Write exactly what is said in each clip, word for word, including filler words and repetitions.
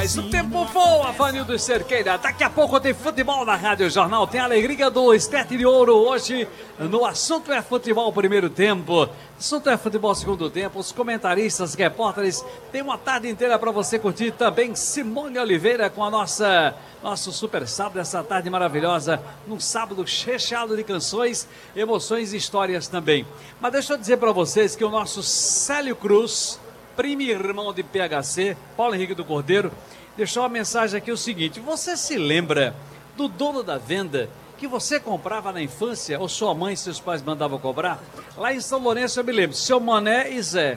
Mas o tempo voa, Vanildo Cerqueira. Daqui a pouco tem futebol na Rádio Jornal. Tem a alegria do Estete de Ouro hoje. No assunto é futebol primeiro tempo. Assunto é futebol segundo tempo. Os comentaristas, repórteres. Tem uma tarde inteira para você curtir também. Simone Oliveira com a nossa nosso super sábado, essa tarde maravilhosa. Num sábado recheado de canções, emoções e histórias também. Mas deixa eu dizer para vocês que o nosso Célio Cruz, primo irmão de P H C, Paulo Henrique do Cordeiro, deixou uma mensagem aqui o seguinte: você se lembra do dono da venda que você comprava na infância, ou sua mãe e seus pais mandavam cobrar? Lá em São Lourenço eu me lembro, seu Mané e Zé.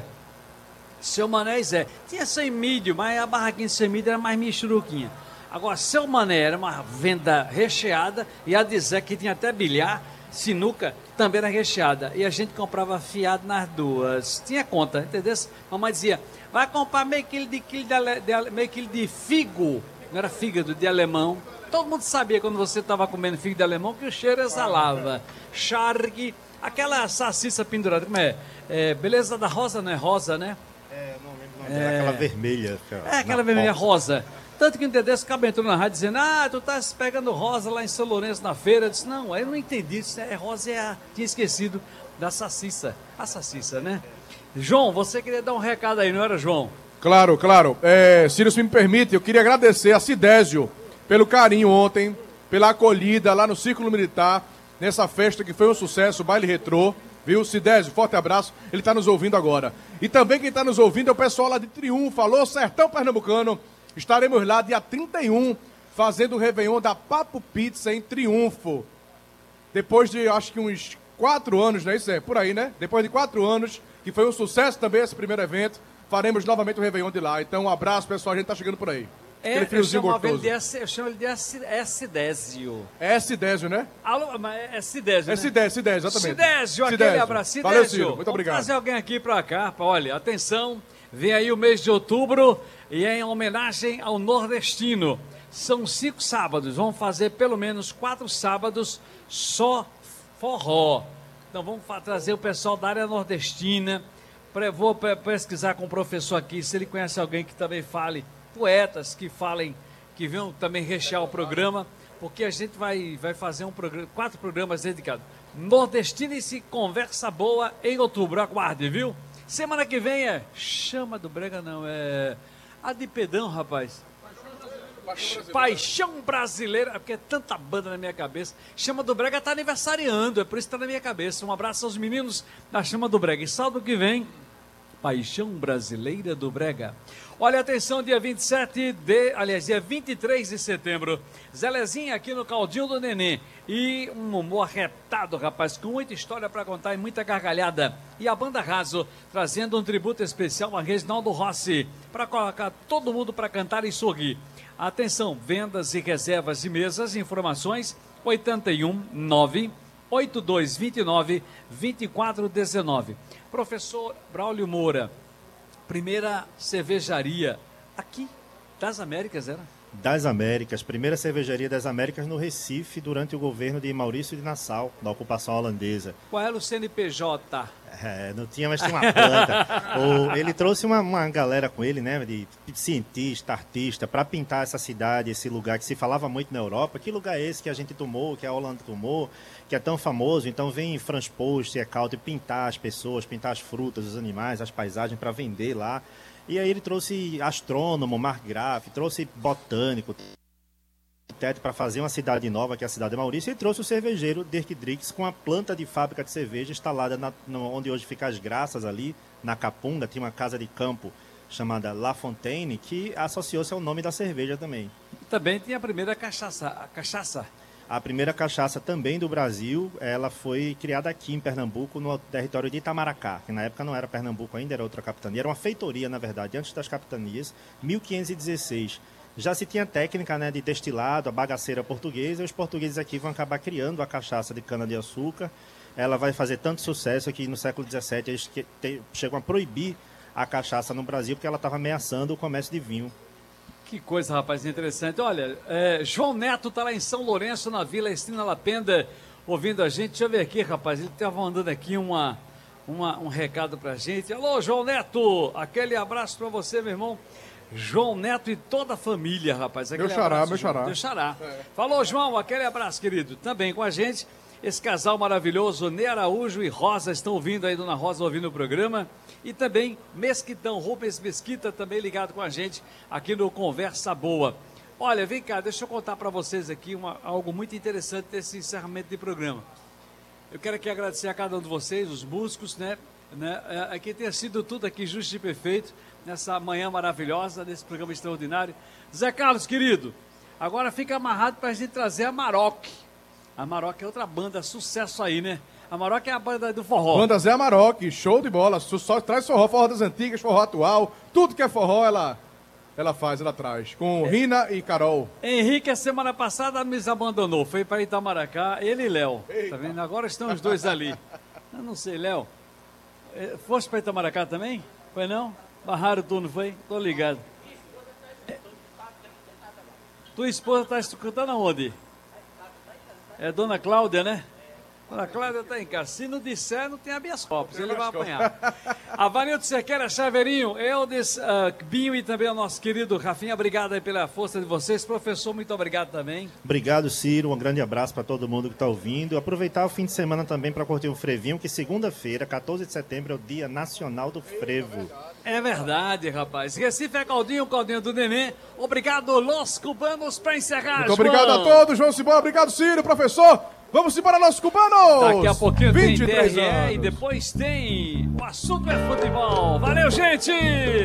Seu Mané e Zé. Tinha sem mídio, mas a barraquinha sem mídio era mais michuruquinha. Agora, seu Mané era uma venda recheada e a de Zé, que tinha até bilhar, sinuca, também era recheada. E a gente comprava fiado nas duas. Tinha conta, entendeu? Mamãe dizia, vai comprar meio quilo de, quilo de, ale, de, meio quilo de figo. Não era fígado, de alemão. Todo mundo sabia quando você estava comendo figo de alemão que o cheiro exalava. Charque, aquela salsicha pendurada, como é? É? Beleza da rosa, não é rosa, né? É, não lembro o nome dela, aquela vermelha. É, aquela vermelha rosa. Tanto que um dia desse, o cabo entrou na rádio dizendo, ah, tu tá pegando rosa lá em São Lourenço na feira. Eu disse, não, aí eu não entendi, isso é rosa, é a... tinha esquecido da salsicha, a salsicha, né? João, você queria dar um recado aí, não era, João? Claro, claro. É, Ciro, se me permite, eu queria agradecer a Cidésio pelo carinho ontem, pela acolhida lá no Círculo Militar, nessa festa que foi um sucesso, o baile retrô, viu? Cidésio, forte abraço, ele tá nos ouvindo agora. E também quem tá nos ouvindo é o pessoal lá de Triunfo, alô, Sertão Pernambucano. Estaremos lá dia trinta e um, fazendo o Réveillon da Papo Pizza em Triunfo. Depois de, acho que uns quatro anos, né? Isso é, por aí, né? Depois de quatro anos, que foi um sucesso também esse primeiro evento, faremos novamente o Réveillon de lá. Então, um abraço, pessoal, a gente tá chegando por aí. É, aquele friozinho gostoso. De S, eu chamo ele de S-Désio. É S-Désio, né? Alô, mas é Cidésio, né? É Cidésio, Cidésio, exatamente. Cidésio, aquele Cidésio. abraço. Cidésio, valeu, Ciro, muito vamos obrigado. trazer alguém aqui pra cá, pra, olha, atenção, vem aí o mês de outubro e é em homenagem ao nordestino. São cinco sábados, vamos fazer pelo menos quatro sábados só forró. Então vamos trazer o pessoal da área nordestina. Vou pesquisar com o professor aqui, se ele conhece alguém que também fale, poetas que falem, que venham também rechear o programa, porque a gente vai, vai fazer um programa, quatro programas dedicados. Nordestine-se Conversa Boa em outubro, aguarde, viu? Semana que vem é Chama do Brega, não, é a de Pedão, rapaz. Paixão Brasileira, porque é tanta banda na minha cabeça. Chama do Brega tá aniversariando, é por isso que tá na minha cabeça. Um abraço aos meninos da Chama do Brega. E sábado que vem, Paixão Brasileira do Brega. Olha, atenção, dia vinte e sete de... Aliás, dia vinte e três de setembro. Zelezinha aqui no Caldinho do Nenê. E um humor arretado, rapaz, com muita história para contar e muita gargalhada. E a Banda Raso, trazendo um tributo especial a Reginaldo Rossi, para colocar todo mundo para cantar e sorrir. Atenção, vendas e reservas de mesas, informações oito um nove oito dois dois nove dois quatro um nove. Professor Braulio Moura, primeira cervejaria aqui das Américas, era? Das Américas, primeira cervejaria das Américas no Recife, durante o governo de Maurício de Nassau, da ocupação holandesa. Qual era o C N P J? É, não tinha, mas tinha uma planta. o, ele trouxe uma, uma galera com ele, né, de cientista, artista, para pintar essa cidade, esse lugar que se falava muito na Europa. Que lugar é esse que a gente tomou, que a Holanda tomou, que é tão famoso? Então vem Franz Post e Eckhout pintar as pessoas, pintar as frutas, os animais, as paisagens para vender lá. E aí ele trouxe astrônomo, Mark Graf, trouxe botânico, para fazer uma cidade nova, que é a cidade de Maurício, e trouxe o cervejeiro Dirk Drix com a planta de fábrica de cerveja instalada na, no, onde hoje fica as Graças, ali na Capunga. Tinha uma casa de campo chamada La Fontaine, que associou-se ao nome da cerveja também. Também tinha a primeira cachaça, a cachaça. A primeira cachaça também do Brasil, ela foi criada aqui em Pernambuco, no território de Itamaracá, que na época não era Pernambuco ainda, era outra capitania, era uma feitoria, na verdade, antes das capitanias, mil quinhentos e dezesseis. Já se tinha técnica, né, de destilado, a bagaceira portuguesa, e os portugueses aqui vão acabar criando a cachaça de cana-de-açúcar. Ela vai fazer tanto sucesso que no século dezessete eles chegam a proibir a cachaça no Brasil, porque ela estava ameaçando o comércio de vinho. Que coisa, rapaz, interessante. Olha, é, João Neto está lá em São Lourenço, na Vila Estrina Lapenda, ouvindo a gente. Deixa eu ver aqui, rapaz, ele estava mandando aqui uma, uma, um recado para a gente. Alô, João Neto, aquele abraço para você, meu irmão. João Neto e toda a família, rapaz. Aquele Meu xará, abraço, meu João. xará. Meu xará. Falou, João, aquele abraço, querido. Também com a gente, esse casal maravilhoso, Ney Araújo e Rosa, estão ouvindo aí, Dona Rosa, ouvindo o programa. E também Mesquitão, Rubens Mesquita, também ligado com a gente aqui no Conversa Boa. Olha, vem cá, deixa eu contar para vocês aqui uma, algo muito interessante desse encerramento de programa. Eu quero aqui agradecer a cada um de vocês, os músicos, né? né é, que tenha sido tudo aqui justo e perfeito, nessa manhã maravilhosa, nesse programa extraordinário. Zé Carlos, querido, agora fica amarrado para a gente trazer a Maroc. A Maroc é outra banda, sucesso aí, né? A Maroc é a banda do forró. Banda Zé Maroc, show de bola. Só traz forró, forró das antigas, forró atual. Tudo que é forró, ela, ela faz, ela traz. Com é. Rina e Carol. Henrique, a semana passada, me abandonou. Foi para Itamaracá, ele e Léo. Tá vendo? Agora estão os dois ali. Eu não sei, Léo. Fosse para Itamaracá também? Foi não? Barraram tu, não foi? Tô ligado. É. Tua esposa está escutando aonde? É Dona Cláudia, né? Dona Cláudia está em casa. Se não disser, não tem habeas corpus. Ele vai apanhar. Avanildo Sequeira, Chaveirinho, Eudes, uh, Binho e também o nosso querido Rafinha. Obrigado aí pela força de vocês. Professor, muito obrigado também. Obrigado, Ciro. Um grande abraço para todo mundo que está ouvindo. Aproveitar o fim de semana também para curtir um frevinho, que segunda-feira, quatorze de setembro, é o Dia Nacional do Frevo. É verdade, rapaz. Recife é Caldinho, Caldinho do Nenê. Obrigado, Los Cubanos, para encerrar. Muito João. Obrigado a todos, João Simão. Obrigado, Ciro, professor. Vamos embora, Los Cubanos! Daqui a pouquinho tem D R E anos. E depois tem o assunto é futebol. Valeu, gente!